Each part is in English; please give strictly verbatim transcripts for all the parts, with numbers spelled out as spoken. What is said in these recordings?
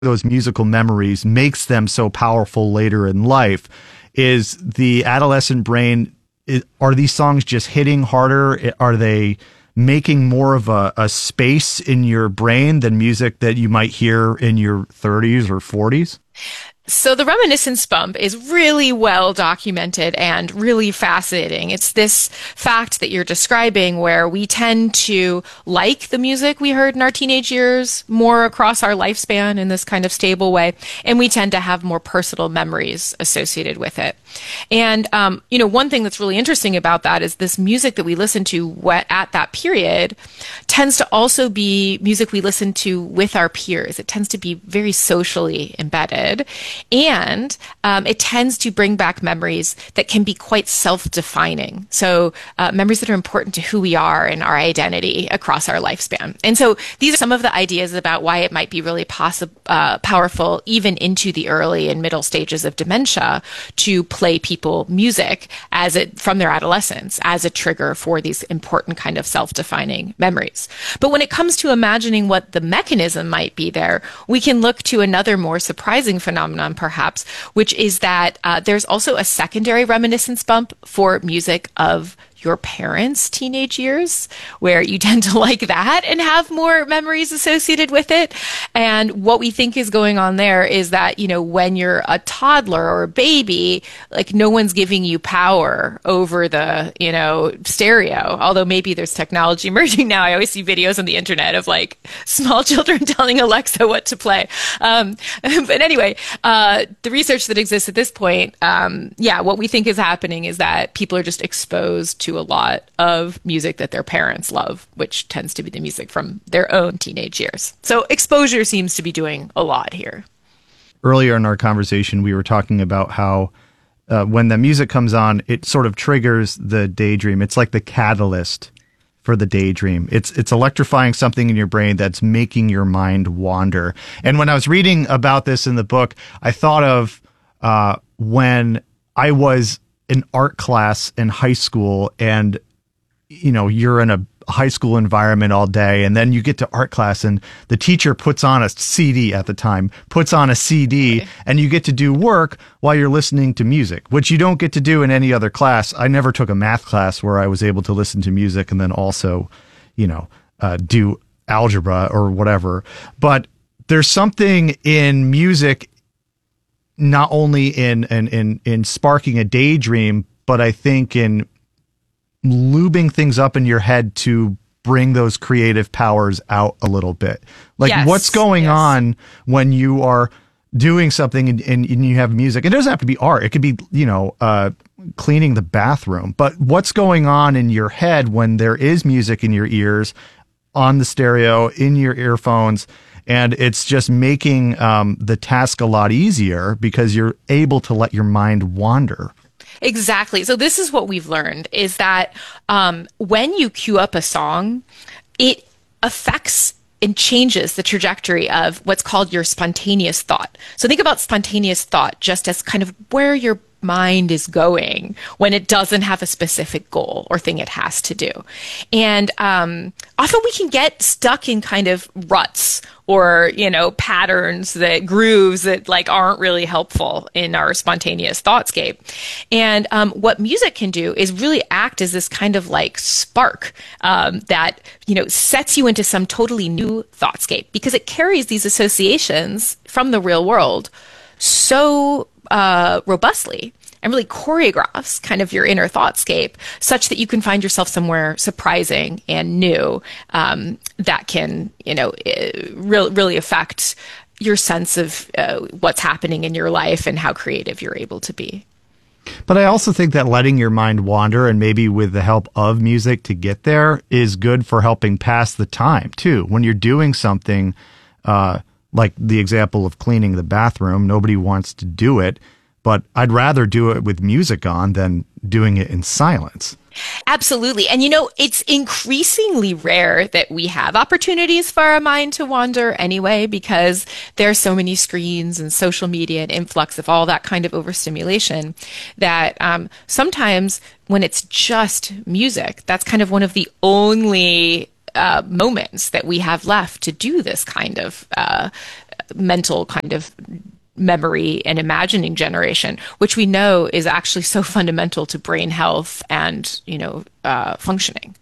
those musical memories makes them so powerful later in life. Is the adolescent brain, is, are these songs just hitting harder? Are they making more of a, a space in your brain than music that you might hear in your thirties or forties? So the reminiscence bump is really well documented and really fascinating. It's this fact that you're describing where we tend to like the music we heard in our teenage years more across our lifespan in this kind of stable way, and we tend to have more personal memories associated with it. And, um, you know, one thing that's really interesting about that is this music that we listen to at that period tends to also be music we listen to with our peers. It tends to be very socially embedded. And um, it tends to bring back memories that can be quite self-defining. So uh, memories that are important to who we are and our identity across our lifespan. And so these are some of the ideas about why it might be really possi- uh, powerful even into the early and middle stages of dementia to play people music as it from their adolescence as a trigger for these important kind of self-defining memories. But when it comes to imagining what the mechanism might be there, we can look to another more surprising phenomenon perhaps, which is that uh, there's also a secondary reminiscence bump for music of your parents' teenage years, where you tend to like that and have more memories associated with it. And what we think is going on there is that, you know, when you're a toddler or a baby, like no one's giving you power over the, you know, stereo, although maybe there's technology emerging now. I always see videos on the internet of like small children telling Alexa what to play. Um, but anyway, uh, the research that exists at this point, um, yeah, what we think is happening is that people are just exposed to a lot of music that their parents love, which tends to be the music from their own teenage years. So exposure seems to be doing a lot here. Earlier in our conversation, we were talking about how uh, when the music comes on, it sort of triggers the daydream. It's like the catalyst for the daydream. It's it's electrifying something in your brain that's making your mind wander. And when I was reading about this in the book, I thought of uh, when I was an art class in high school, and you know, you're in a high school environment all day, and then you get to art class and the teacher puts on a C D at the time, puts on a C D, okay, and you get to do work while you're listening to music, which you don't get to do in any other class. I never took a math class where I was able to listen to music and then also, you know, uh, do algebra or whatever. But there's something in music, not only in, in, in, in sparking a daydream, but I think in lubing things up in your head to bring those creative powers out a little bit. Like yes, what's going yes. on when you are doing something and, and, and you have music? It doesn't have to be art. It could be, you know, uh, cleaning the bathroom. But what's going on in your head when there is music in your ears, on the stereo, in your earphones? And it's just making um, the task a lot easier because you're able to let your mind wander. Exactly. So this is what we've learned is that um, when you cue up a song, it affects and changes the trajectory of what's called your spontaneous thought. So think about spontaneous thought just as kind of where your mind is going when it doesn't have a specific goal or thing it has to do. And um, often we can get stuck in kind of ruts or, you know, patterns, that grooves that like aren't really helpful in our spontaneous thoughtscape. And um, what music can do is really act as this kind of like spark um, that, you know, sets you into some totally new thoughtscape because it carries these associations from the real world so uh, robustly and really choreographs kind of your inner thoughtscape such that you can find yourself somewhere surprising and new um, that can, you know, really, really affect your sense of uh, what's happening in your life and how creative you're able to be. But I also think that letting your mind wander and maybe with the help of music to get there is good for helping pass the time too. When you're doing something, uh, like the example of cleaning the bathroom, nobody wants to do it, but I'd rather do it with music on than doing it in silence. Absolutely. And, you know, it's increasingly rare that we have opportunities for our mind to wander anyway, because there are so many screens and social media and influx of all that kind of overstimulation that um, sometimes when it's just music, that's kind of one of the only uh, moments that we have left to do this kind of uh mental kind of memory and imagining generation, which we know is actually so fundamental to brain health and, you know, uh, functioning.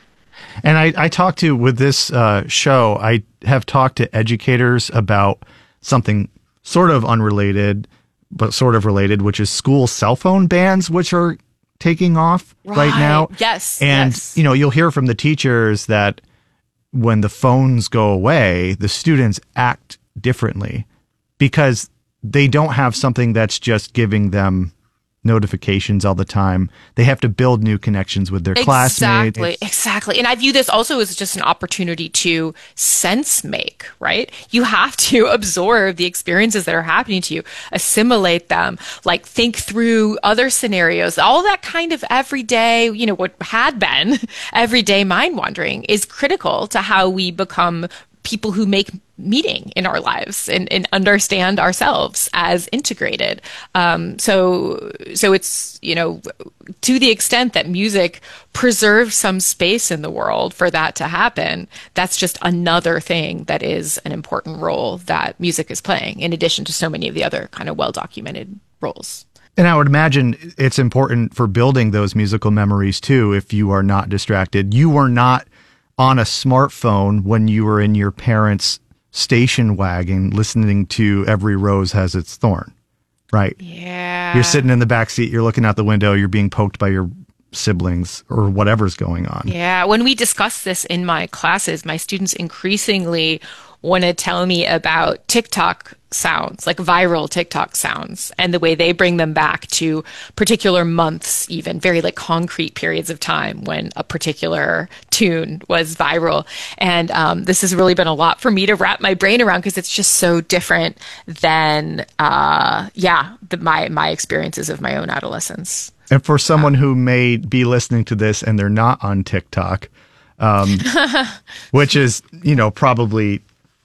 And I, I talked to, with this uh, show, I have talked to educators about something sort of unrelated, but sort of related, which is school cell phone bans, which are taking off right, right now. Yes. And, yes. you know, you'll hear from the teachers that when the phones go away, the students act differently because they don't have something that's just giving them notifications all the time. They have to build new connections with their exactly, classmates. Exactly, exactly. And I view this also as just an opportunity to sense make, right? You have to absorb the experiences that are happening to you, assimilate them, like think through other scenarios. All that kind of everyday, you know, what had been everyday mind wandering is critical to how we become people who make meaning in our lives and, and understand ourselves as integrated. Um, so, so it's, you know, to the extent that music preserves some space in the world for that to happen, that's just another thing that is an important role that music is playing, in addition to so many of the other kind of well-documented roles. And I would imagine it's important for building those musical memories too, if you are not distracted. You were not on a smartphone when you were in your parents' station wagon listening to Every Rose Has Its Thorn, right? Yeah. You're sitting in the back seat, you're looking out the window, you're being poked by your siblings or whatever's going on. Yeah. When we discuss this in my classes, my students increasingly want to tell me about TikTok sounds, like viral TikTok sounds, and the way they bring them back to particular months, even very like concrete periods of time when a particular tune was viral. And um, this has really been a lot for me to wrap my brain around because it's just so different than, uh, yeah, the, my my experiences of my own adolescence. And for someone who may be listening to this and they're not on TikTok, um, which is, you know, probably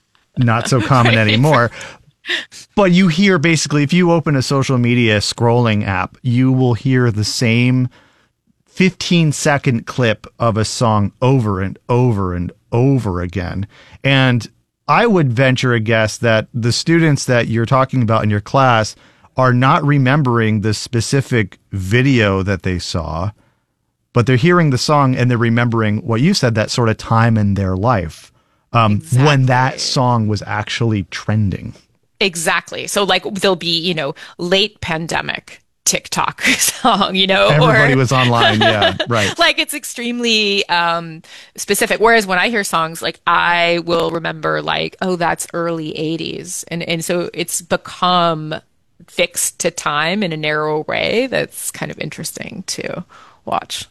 not so common right. anymore. But you hear basically, if you open a social media scrolling app, you will hear the same fifteen second clip of a song over and over and over again. And I would venture a guess that the students that you're talking about in your class are not remembering the specific video that they saw, but they're hearing the song and they're remembering what you said, that sort of time in their life. Um, exactly. When that song was actually trending. Exactly. So like there'll be, you know, late pandemic TikTok song, you know, everybody or, was online. Yeah. Right. Like it's extremely um, specific. Whereas when I hear songs, like I will remember like, oh, that's early eighties. And, and so it's become fixed to time in a narrow way. That's kind of interesting to watch.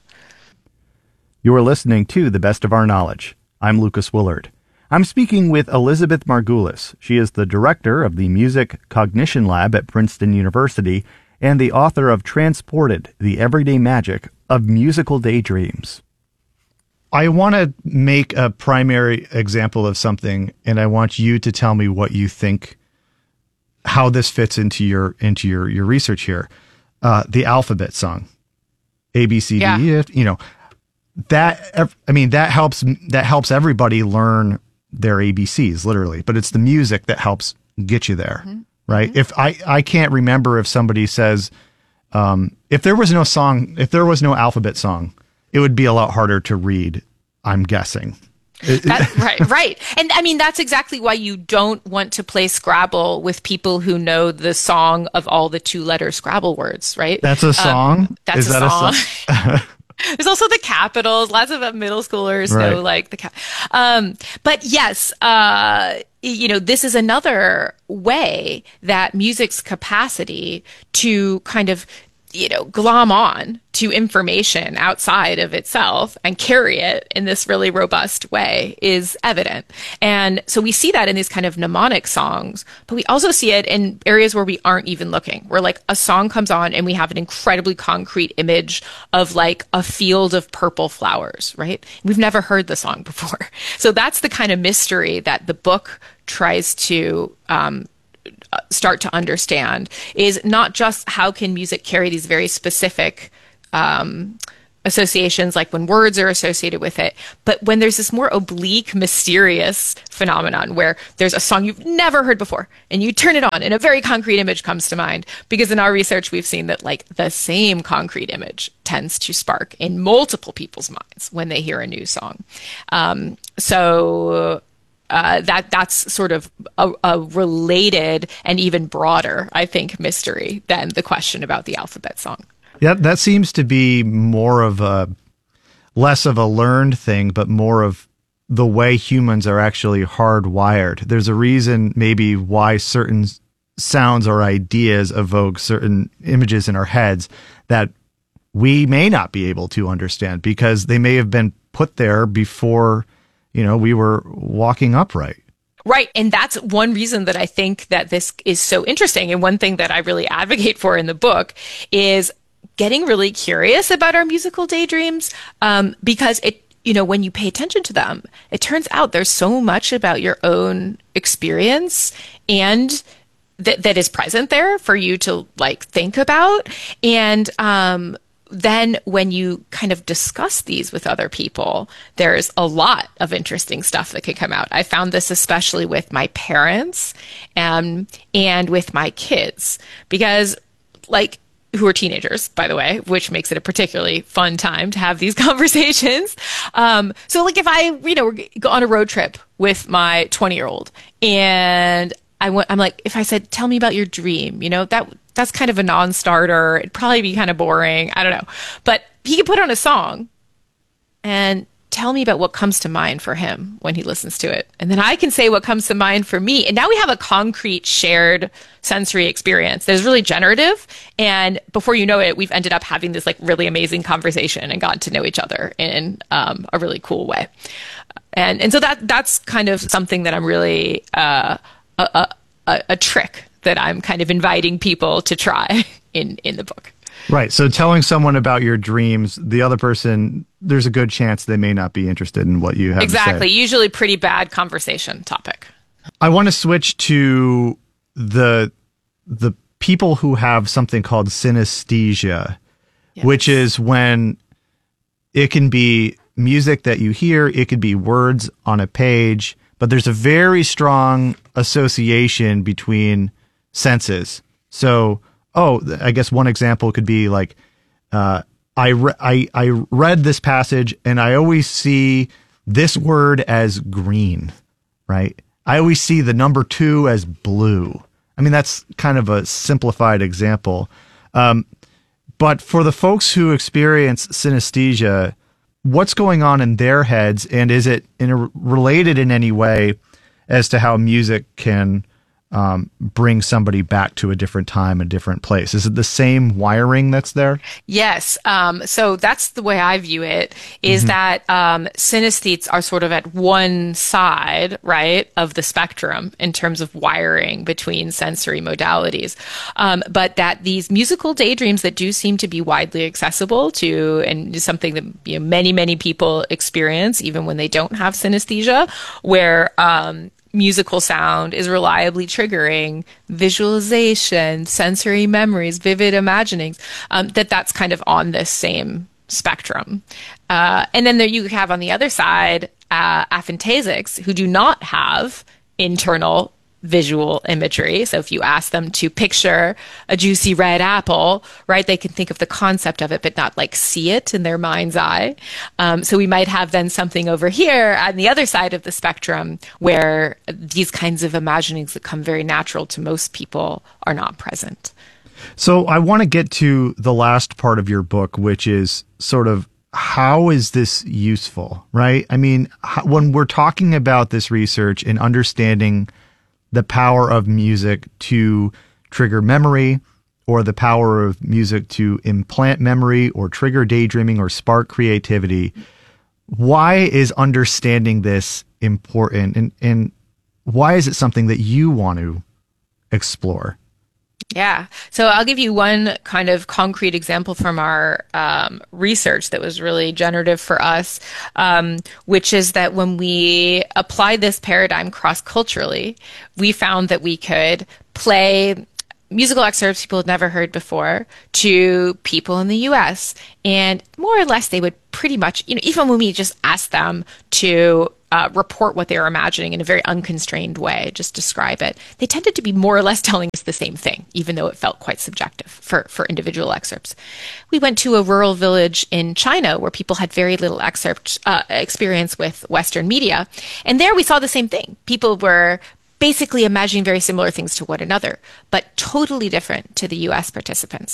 You are listening to The Best of Our Knowledge. I'm Lucas Willard. I'm speaking with Elizabeth Margulis. She is the director of the Music Cognition Lab at Princeton University and the author of Transported, the Everyday Magic of Musical Daydreams. I want to make a primary example of something, and I want you to tell me what you think, how this fits into your into your, your research here. Uh, the alphabet song, A, B, C, D, yeah. E, F, you know, that, I mean, that helps, that helps everybody learn their A B Cs, literally, but it's the music that helps get you there, mm-hmm. right? Mm-hmm. If I, I can't remember if somebody says, um, if there was no song, if there was no alphabet song, it would be a lot harder to read, I'm guessing. That, right, right. And I mean, that's exactly why you don't want to play Scrabble with people who know the song of all the two letter Scrabble words, right? That's a song? Um, that's Is a that song. A song? There's also the capitals. Lots of middle schoolers right. know like the cap. Um, but yes, uh, you know, this is another way that music's capacity to kind of, you know, glom on to information outside of itself and carry it in this really robust way is evident. And so we see that in these kind of mnemonic songs, but we also see it in areas where we aren't even looking, where like a song comes on and we have an incredibly concrete image of like a field of purple flowers, right? We've never heard the song before. So that's the kind of mystery that the book tries to, um, start to understand, is not just how can music carry these very specific um, associations, like when words are associated with it. But when there's this more oblique, mysterious phenomenon where there's a song you've never heard before and you turn it on and a very concrete image comes to mind, because in our research, we've seen that like the same concrete image tends to spark in multiple people's minds when they hear a new song. Um, so uh, that that's sort of a, a related and even broader, I think, mystery than the question about the alphabet song. Yeah, that seems to be more of a, less of a learned thing, but more of the way humans are actually hardwired. There's a reason maybe why certain sounds or ideas evoke certain images in our heads that we may not be able to understand, because they may have been put there before, you know, we were walking upright. Right. And that's one reason that I think that this is so interesting. And one thing that I really advocate for in the book is getting really curious about our musical daydreams, um, because it, you know, when you pay attention to them, it turns out there's so much about your own experience and that that is present there for you to like think about. And um, then when you kind of discuss these with other people, there's a lot of interesting stuff that can come out. I found this especially with my parents and and with my kids, because like, who are teenagers, by the way, which makes it a particularly fun time to have these conversations. Um, so like if I, you know, go on a road trip with my twenty year old and I went, I'm like, if I said, tell me about your dream, you know, that that's kind of a non-starter. It'd probably be kind of boring. I don't know. But he could put on a song and tell me about what comes to mind for him when he listens to it. And then I can say what comes to mind for me. And now we have a concrete shared sensory experience that is really generative. And before you know it, we've ended up having this like really amazing conversation and gotten to know each other in um, a really cool way. And and so that that's kind of something that I'm really, uh, a, a, a trick that I'm kind of inviting people to try in, in the book. Right. So telling someone about your dreams, the other person, there's a good chance they may not be interested in what you have exactly. to say. Usually pretty bad conversation topic. I want to switch to the the people who have something called synesthesia, yes. which is when it can be music that you hear, it could be words on a page, but there's a very strong association between senses. So Oh, I guess one example could be like, uh, I, re- I, I read this passage and I always see this word as green, right? I always see the number two as blue. I mean, that's kind of a simplified example. Um, but for the folks who experience synesthesia, what's going on in their heads, and is it in a, related in any way as to how music can Um, bring somebody back to a different time, a different place? Is it the same wiring that's there? Yes. Um, so that's the way I view it, is mm-hmm. that um, synesthetes are sort of at one side, right, of the spectrum in terms of wiring between sensory modalities. Um, but that these musical daydreams that do seem to be widely accessible to, and is something that you know, many, many people experience, even when they don't have synesthesia, where um, musical sound is reliably triggering visualization, sensory memories, vivid imaginings, um, that that's kind of on this same spectrum. Uh, and then there you have on the other side, uh, aphantasics who do not have internal visual imagery. So if you ask them to picture a juicy red apple, right, they can think of the concept of it, but not like see it in their mind's eye. Um, so we might have then something over here on the other side of the spectrum where these kinds of imaginings that come very natural to most people are not present. So I want to get to the last part of your book, which is sort of, how is this useful, right? I mean, when we're talking about this research and understanding the power of music to trigger memory, or the power of music to implant memory or trigger daydreaming or spark creativity, why is understanding this important? And, and why is it something that you want to explore? Yeah. So I'll give you one kind of concrete example from our um, research that was really generative for us, um, which is that when we applied this paradigm cross-culturally, we found that we could play musical excerpts people had never heard before to people in the U S. And more or less, they would pretty much, you know, even when we just asked them to uh, report what they were imagining in a very unconstrained way, just describe it, they tended to be more or less telling us the same thing, even though it felt quite subjective for, for individual excerpts. We went to a rural village in China where people had very little excerpt uh, experience with Western media. And there we saw the same thing. People were basically imagining very similar things to one another, but totally different to the U S participants.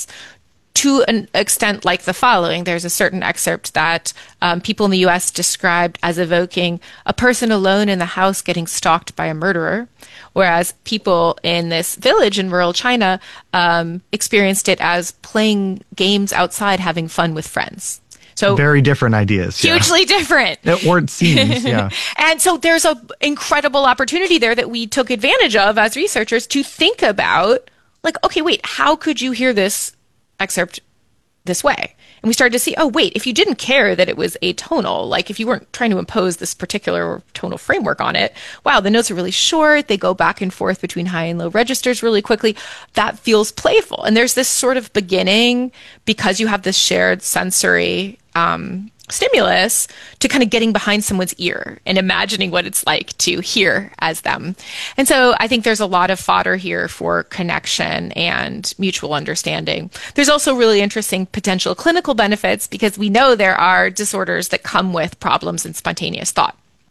To an extent like the following, there's a certain excerpt that um, people in the U S described as evoking a person alone in the house getting stalked by a murderer, whereas people in this village in rural China um, experienced it as playing games outside, having fun with friends. So very different ideas. Hugely yeah. different. Or it seems, yeah. And so there's an incredible opportunity there that we took advantage of as researchers to think about, like, okay, wait, how could you hear this excerpt this way? And we started to see, oh, wait, if you didn't care that it was atonal, like if you weren't trying to impose this particular tonal framework on it, wow, the notes are really short. They go back and forth between high and low registers really quickly. That feels playful. And there's this sort of beginning, because you have this shared sensory um, stimulus, to kind of getting behind someone's ear and imagining what it's like to hear as them. And so I think there's a lot of fodder here for connection and mutual understanding. There's also really interesting potential clinical benefits, because we know there are disorders that come with problems in spontaneous thought,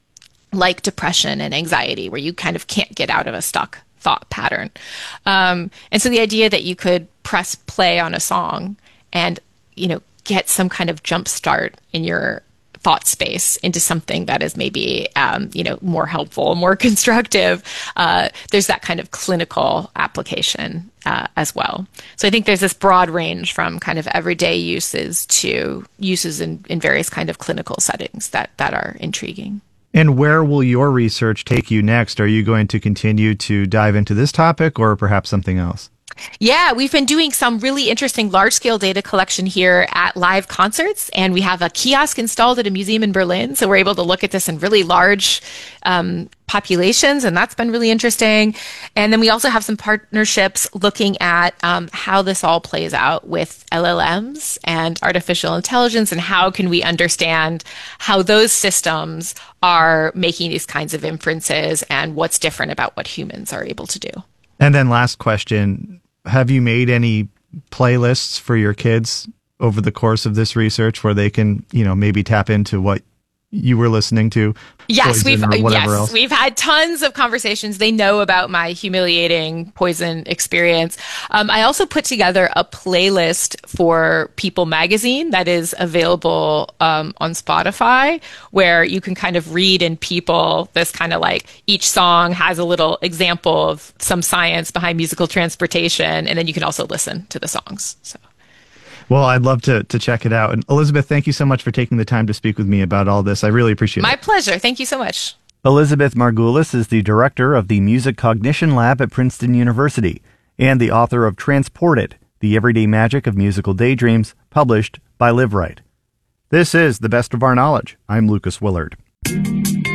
like depression and anxiety, where you kind of can't get out of a stuck thought pattern. Um, and so the idea that you could press play on a song and, you know, get some kind of jump start in your thought space into something that is maybe, um, you know, more helpful, more constructive. Uh, there's that kind of clinical application uh, as well. So I think there's this broad range from kind of everyday uses to uses in, in various kind of clinical settings that, that are intriguing. And where will your research take you next? Are you going to continue to dive into this topic or perhaps something else? Yeah, we've been doing some really interesting large-scale data collection here at live concerts, and we have a kiosk installed at a museum in Berlin, so we're able to look at this in really large um, populations, and that's been really interesting. And then we also have some partnerships looking at um, how this all plays out with L L Ms and artificial intelligence, and how can we understand how those systems are making these kinds of inferences and what's different about what humans are able to do. And then last question, have you made any playlists for your kids over the course of this research where they can, you know, maybe tap into what you were listening to? Yes, we've yes, else? we've had tons of conversations. They know about my humiliating Poison experience. Um, I also put together a playlist for People magazine that is available um, on Spotify, where you can kind of read in People this kind of like each song has a little example of some science behind musical transportation, and then you can also listen to the songs. So. Well, I'd love to to check it out. And Elizabeth, thank you so much for taking the time to speak with me about all this. I really appreciate My it. My pleasure. Thank you so much. Elizabeth Margulis is the director of the Music Cognition Lab at Princeton University and the author of Transported, The Everyday Magic of Musical Daydreams, published by LiveRight. This is The Best of Our Knowledge. I'm Lucas Willard.